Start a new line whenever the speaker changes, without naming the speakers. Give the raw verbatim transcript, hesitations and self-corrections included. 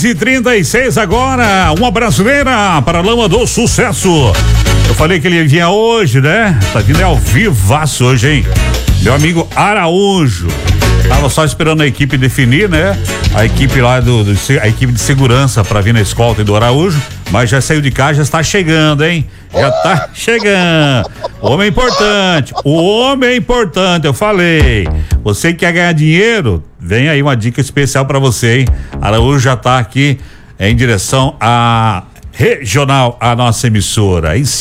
dez e trinta e seis agora, uma brasileira para a Lama do Sucesso. Eu falei que ele vinha hoje, né? Tá vindo ao vivaço hoje, hein? Meu amigo Araújo. Tava só esperando a equipe definir, né? A equipe lá do, do a equipe de segurança para vir na escolta do Araújo, mas já saiu de casa, já está chegando, hein? Já tá chegando. O homem é importante. O homem é importante, eu falei. Você que quer ganhar dinheiro, vem aí uma dica especial para você, hein? Araújo já tá aqui em direção à regional, a nossa emissora. Aí sim.